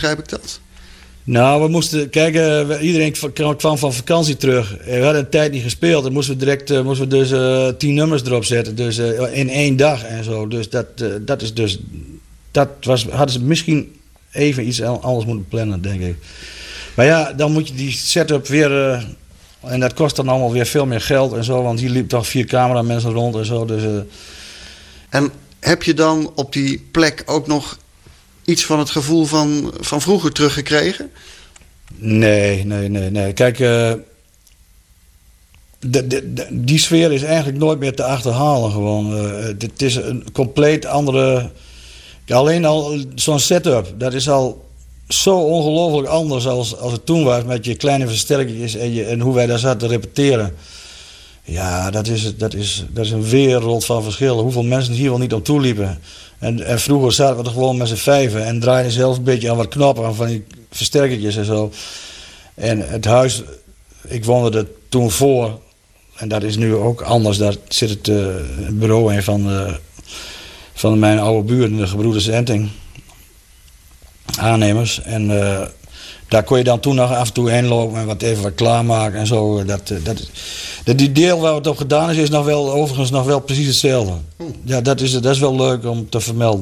begrijp ik dat? Nou, we moesten kijken, iedereen kwam van vakantie terug. We hadden een tijd niet gespeeld. Dan moesten we dus 10 nummers erop zetten. Dus in 1 dag en zo. Dus hadden ze misschien even iets anders moeten plannen, denk ik. Maar ja, dan moet je die setup weer... en dat kost dan allemaal weer veel meer geld en zo. Want hier liep toch 4 cameramensen rond en zo. Dus, En heb je dan op die plek ook nog iets van het gevoel van vroeger teruggekregen? Nee. Kijk, die sfeer is eigenlijk nooit meer te achterhalen gewoon. Het is een compleet andere... Alleen al zo'n setup, dat is al zo ongelooflijk anders als het toen was... met je kleine versterkertjes en hoe wij daar zaten te repeteren. Ja, dat is een wereld van verschil. Hoeveel mensen hier wel niet om toeliepen. En vroeger zaten we er gewoon met z'n 5 en draaiden zelfs een beetje aan wat knoppen, van die versterkertjes en zo. En het huis, ik woonde er toen voor, en dat is nu ook anders. Daar zit het bureau in van mijn oude buren, de gebroeders Enting. Aannemers. En daar kon je dan toen nog af en toe heen lopen en even wat klaarmaken en zo. Die deel waar het op gedaan is overigens nog wel precies hetzelfde. Ja, dat is wel leuk om te vermelden.